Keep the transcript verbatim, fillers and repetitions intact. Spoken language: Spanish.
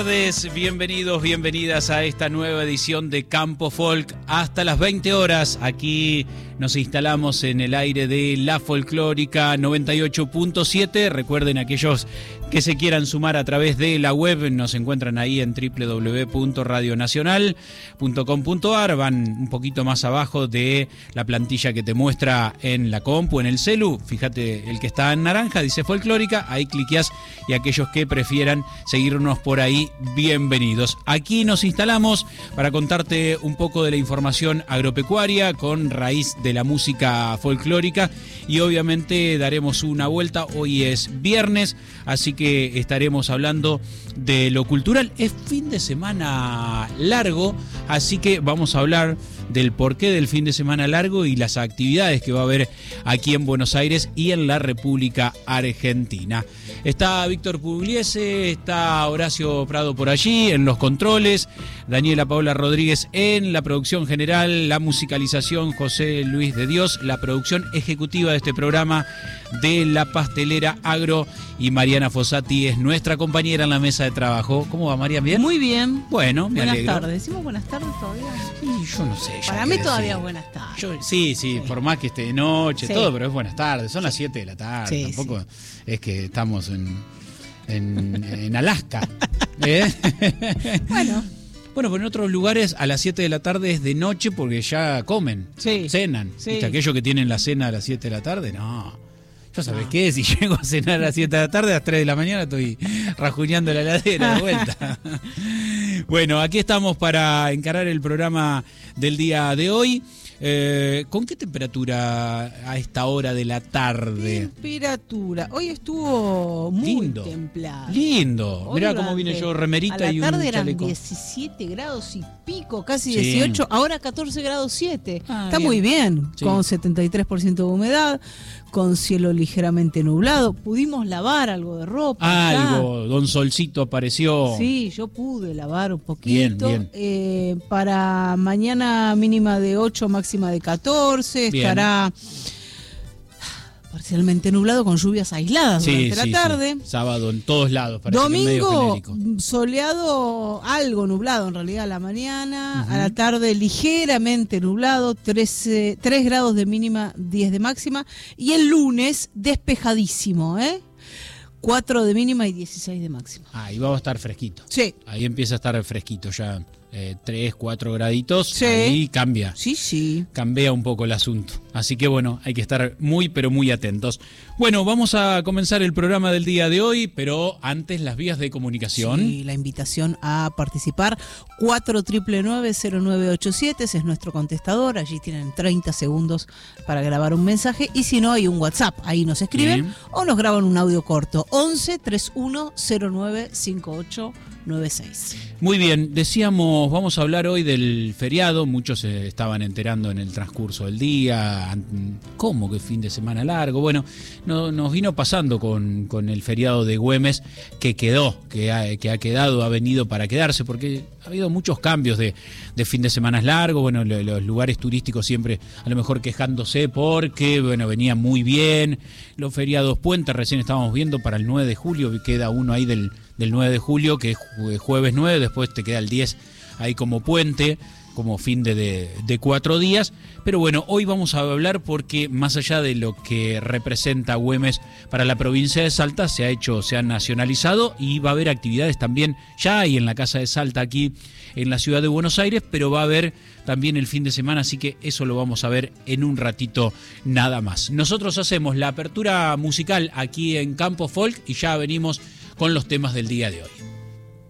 Buenas tardes, bienvenidos, bienvenidas a esta nueva edición de Campo Folk. Hasta las veinte horas, aquí nos instalamos en el aire de La Folclórica noventa y ocho punto siete. Recuerden, aquellos que se quieran sumar a través de la web, nos encuentran ahí en doble u doble u doble u punto radio nacional punto com punto a r. Van un poquito más abajo de la plantilla que te muestra en la compu, en el celu. Fíjate, el que está en naranja dice Folclórica, ahí cliqueás, y aquellos que prefieran seguirnos por ahí, bienvenidos. Aquí nos instalamos para contarte un poco de la información agropecuaria con raíz de la música folclórica, y obviamente daremos una vuelta. Hoy es viernes, así que estaremos hablando de lo cultural. Es fin de semana largo, así que vamos a hablar del porqué del fin de semana largo y las actividades que va a haber aquí en Buenos Aires y en la República Argentina. Está Víctor Pugliese, está Horacio Prado por allí en los controles, Daniela Paola Rodríguez en la producción general, la musicalización José Luis de Dios, la producción ejecutiva de este programa de La Pastelera Agro, y Mariana Fossati es nuestra compañera en la mesa de trabajo. ¿Cómo va, Mariana? ¿Bien? Muy bien. Bueno, me buenas alegro. tardes. ¿Decimos buenas tardes todavía? Sí, yo no sé. Para mí todavía es buenas tardes. Yo, sí, sí, sí, por más que esté de noche, sí, todo, pero es buenas tardes. Son las siete de la tarde. Sí, tampoco sí. Es que estamos en, en, en Alaska. ¿Eh? Bueno. Bueno, pero en otros lugares a las siete de la tarde es de noche porque ya comen, sí, cenan. Sí. ¿Viste? Aquellos que tienen la cena a las siete de la tarde, no. Yo sabés no. qué, si llego a cenar a las siete de la tarde, a las tres de la mañana estoy rajuñando la heladera de vuelta. Bueno, aquí estamos para encarar el programa del día de hoy. Eh, ¿Con qué temperatura a esta hora de la tarde? Temperatura. Hoy estuvo muy lindo, templado. Lindo. Hoy mirá cómo vine yo, remerita y un chaleco. A la tarde eran diecisiete grados y pico, casi dieciocho. Sí. Ahora catorce grados siete. Ah, Está bien. Muy bien, sí. Con setenta y tres por ciento de humedad, con cielo ligeramente nublado. Pudimos lavar algo de ropa. Algo, don Solcito apareció. Sí, yo pude lavar un poquito. Bien, bien. Eh, para mañana mínima de ocho, máxima de catorce, bien. Estará parcialmente nublado con lluvias aisladas sí, durante sí, la tarde. Sí. Sábado en todos lados. Domingo soleado, algo nublado en realidad a la mañana, uh-huh. A la tarde ligeramente nublado, trece, tres grados de mínima, diez de máxima, y el lunes despejadísimo, ¿eh? cuatro de mínima y dieciséis de máxima. Ahí va a estar fresquito. Sí. Ahí empieza a estar fresquito ya. Eh, tres, cuatro graditos, sí. Ahí cambia. Sí, sí. Cambia un poco el asunto. Así que bueno, hay que estar muy, pero muy atentos. Bueno, vamos a comenzar el programa del día de hoy, pero antes las vías de comunicación. Sí, la invitación a participar. cuatro nueve nueve cero nueve ocho siete, ese es nuestro contestador. Allí tienen treinta segundos para grabar un mensaje. Y si no, hay un WhatsApp. Ahí nos escriben, sí. O nos graban un audio corto. once treinta y uno cero nueve cincuenta y ocho noventa y seis. Muy bien, decíamos, vamos a hablar hoy del feriado. Muchos se estaban enterando en el transcurso del día. ¿Cómo que fin de semana largo? Bueno, no, nos vino pasando con, con el feriado de Güemes, que quedó, que ha, que ha quedado, ha venido para quedarse, porque ha habido muchos cambios de, de fin de semana largo. Bueno, lo, los lugares turísticos siempre a lo mejor quejándose porque, bueno, venía muy bien. Los feriados puentes, recién estábamos viendo para el nueve de julio, queda uno ahí del, del nueve de julio, que es jueves nueve, después te queda el diez ahí como puente, como fin de, de, de cuatro días. Pero bueno, hoy vamos a hablar porque más allá de lo que representa Güemes para la provincia de Salta, se ha hecho, se ha nacionalizado, y va a haber actividades también ya hay en la Casa de Salta aquí en la ciudad de Buenos Aires, pero va a haber también el fin de semana, así que eso lo vamos a ver en un ratito nada más. Nosotros hacemos la apertura musical aquí en Campo Folk y ya venimos con los temas del día de hoy.